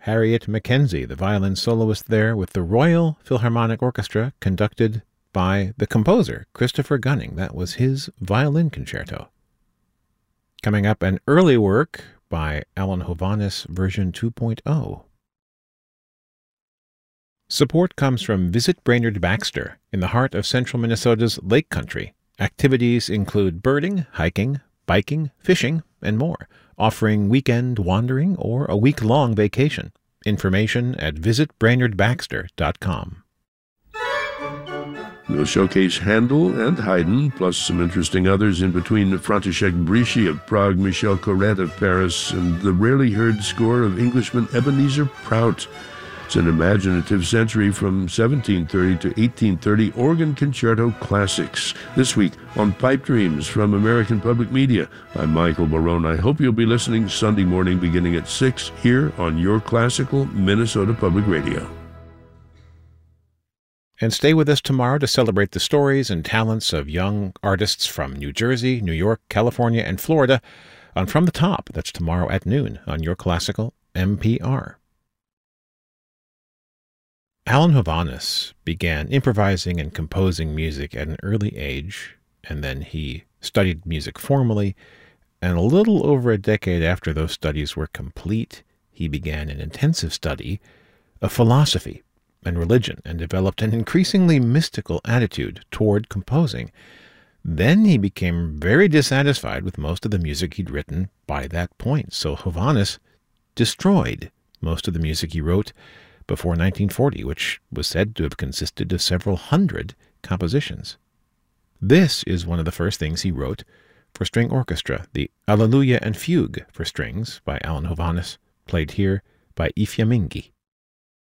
Harriet Mackenzie, the violin soloist there with the Royal Philharmonic Orchestra, conducted by the composer, Christopher Gunning. That was his violin concerto. Coming up, an early work by Alan Hovhaness, version 2.0. Support comes from Visit Brainerd Baxter in the heart of central Minnesota's Lake Country. Activities include birding, hiking, biking, fishing, and more, offering weekend wandering or a week-long vacation. Information at visitbrainerdbaxter.com. We'll showcase Handel and Haydn, plus some interesting others in between František Bríši of Prague, Michel Corrette of Paris, and the rarely heard score of Englishman Ebenezer Prout. It's an imaginative century from 1730 to 1830 organ concerto classics. This week on Pipe Dreams from American Public Media. I'm Michael Barone. I hope you'll be listening Sunday morning beginning at 6 here on your classical Minnesota Public Radio. And stay with us tomorrow to celebrate the stories and talents of young artists from New Jersey, New York, California, and Florida on From the Top. That's tomorrow at noon on your classical MPR. Alan Hovhaness began improvising and composing music at an early age, and then he studied music formally, and a little over a decade after those studies were complete, he began an intensive study of philosophy and religion and developed an increasingly mystical attitude toward composing. Then he became very dissatisfied with most of the music he'd written by that point, so Hovhaness destroyed most of the music he wrote before 1940, which was said to have consisted of several hundred compositions. This is one of the first things he wrote for string orchestra, the Alleluia and Fugue for strings by Alan Hovhaness, played here by Ifya Mingi.